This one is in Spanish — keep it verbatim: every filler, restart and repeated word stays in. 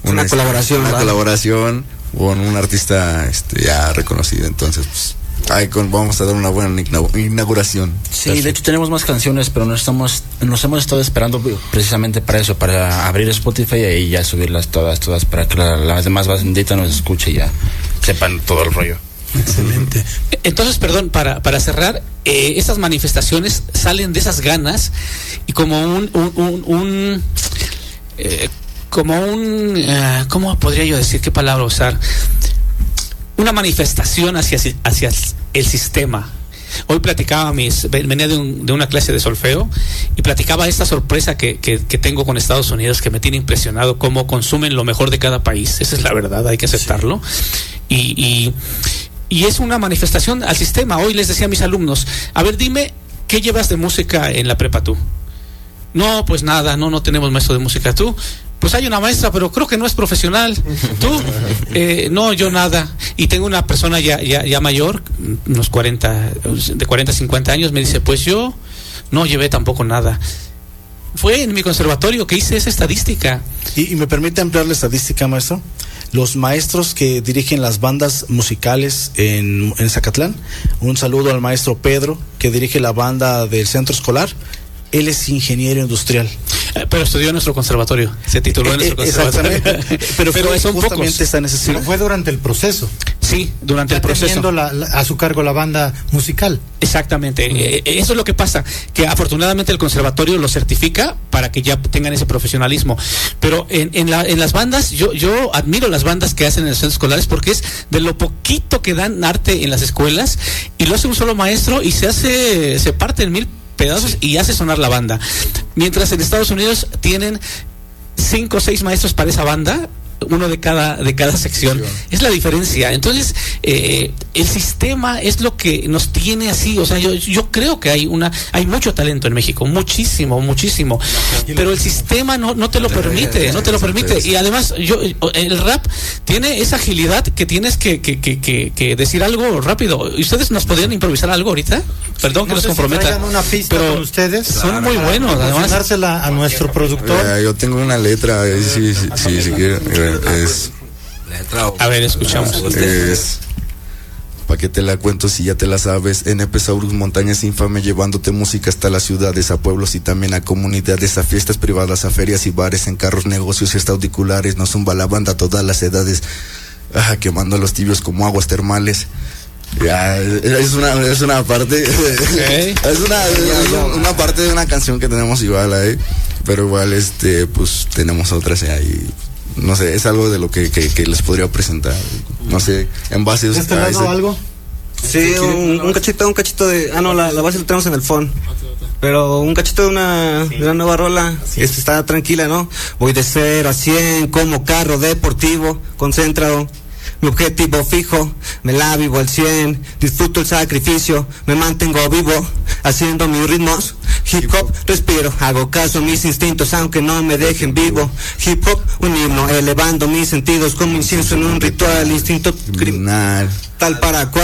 una, una colaboración, una ¿verdad? colaboración con un artista este, ya reconocido. Entonces, pues, ahí con, vamos a dar una buena inauguración. Sí, perfecto. De hecho tenemos más canciones, pero nos estamos, nos hemos estado esperando precisamente para eso, para abrir Spotify y ya subirlas todas, todas, para que la, la demás bandita nos escuche y ya sepan todo el rollo. Excelente. Entonces, perdón, para, para cerrar, eh, estas manifestaciones salen de esas ganas y como un, un, un, un eh, como un, uh, ¿cómo podría yo decir? ¿Qué palabra usar? Una manifestación hacia, hacia el sistema. Hoy platicaba mis, venía de, un, de una clase de solfeo y platicaba esta sorpresa que, que, que tengo con Estados Unidos, que me tiene impresionado cómo consumen lo mejor de cada país. Esa es la verdad, hay que aceptarlo. Sí. Y, y Y es una manifestación al sistema. Hoy les decía a mis alumnos, a ver, dime, ¿qué llevas de música en la prepa tú? No, pues nada, no, no tenemos maestro de música. ¿Tú? Pues hay una maestra, pero creo que no es profesional. ¿Tú? Eh, no, yo nada. Y tengo una persona ya, ya, ya mayor, unos cuarenta, de cuarenta, cincuenta años, me dice, pues yo no llevé tampoco nada. Fue en mi conservatorio que hice esa estadística. ¿Y, y me permite ampliar la estadística, maestro? Los maestros que dirigen las bandas musicales en, en Zacatlán, un saludo al maestro Pedro, que dirige la banda del centro escolar. Él es ingeniero industrial. Eh, pero estudió en nuestro conservatorio, se tituló en eh, nuestro conservatorio. Exactamente. Pero, pero son pocos. Esta necesidad. Pero fue durante el proceso. Sí, durante ya el proceso. Teniendo la, la, a su cargo la banda musical. Exactamente. Mm. Eh, eso es lo que pasa, que afortunadamente el conservatorio lo certifica para que ya tengan ese profesionalismo. Pero en, en, la, en las bandas, yo, yo admiro las bandas que hacen en los centros escolares porque es de lo poquito que dan arte en las escuelas y lo hace un solo maestro y se hace, se parte en mil pedazos y hace sonar la banda. Mientras en Estados Unidos tienen cinco o seis maestros para esa banda, uno de cada de cada sección. Es la diferencia. Entonces, eh, el sistema es lo que nos tiene así. O sea, yo, yo creo que hay una hay mucho talento en México, muchísimo, muchísimo. Pero el sistema no, no te lo permite, no te lo permite. Y además, yo el rap tiene esa agilidad que tienes que, que, que, que, que decir algo rápido. ¿Ustedes nos podrían improvisar algo ahorita? Perdón, sí, que no los comprometa. Si una pista pero con ustedes. Son muy buenos, además. A nuestro productor. Eh, yo tengo una letra, eh, si, si, si, si quieren. Es, a ver, escuchamos. Es, ¿pa' qué te la cuento si ya te la sabes? N P Saurus, montañas infame, llevándote música hasta las ciudades, a pueblos y también a comunidades, a fiestas privadas, a ferias y bares, en carros, negocios y hasta auriculares. Nos zumba la banda a todas las edades, ah, quemando a los tibios como aguas termales. Ya, es una, es una parte, okay. es una, es una parte de una canción que tenemos igual ahí, pero igual este, pues tenemos otras ahí. No sé, es algo de lo que, que, que les podría presentar. No sé, en base ¿De este a lado ese... algo? Sí, un, un cachito, un cachito de... Ah, no, la, la base la tenemos en el phone. Pero un cachito de una, de una nueva rola. Este está tranquila, ¿no? Voy de cero a cien como carro deportivo, concentrado. Mi objetivo fijo, me la vivo al cien, disfruto el sacrificio, me mantengo vivo, haciendo mis ritmos, hip hop, respiro, hago caso a mis instintos aunque no me dejen vivo, hip hop, un himno, elevando mis sentidos como incienso en un ritual, instinto criminal, tal para cual.